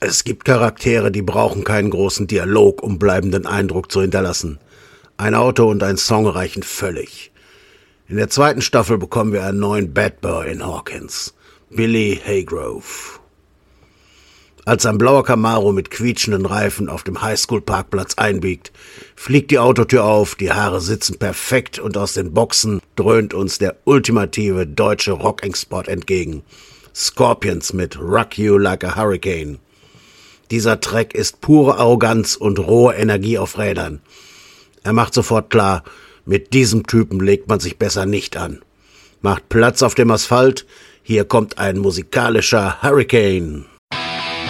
Es gibt Charaktere, die brauchen keinen großen Dialog, um bleibenden Eindruck zu hinterlassen. Ein Auto und ein Song reichen völlig. In der 2. Staffel bekommen wir einen neuen Bad Boy in Hawkins, Billy Haygrove. Als ein blauer Camaro mit quietschenden Reifen auf dem Highschool-Parkplatz einbiegt, fliegt die Autotür auf, die Haare sitzen perfekt und aus den Boxen dröhnt uns der ultimative deutsche Rock-Export entgegen. Scorpions mit Rock You Like a Hurricane. Dieser Track ist pure Arroganz und rohe Energie auf Rädern. Er macht sofort klar, mit diesem Typen legt man sich besser nicht an. Macht Platz auf dem Asphalt, hier kommt ein musikalischer Hurricane.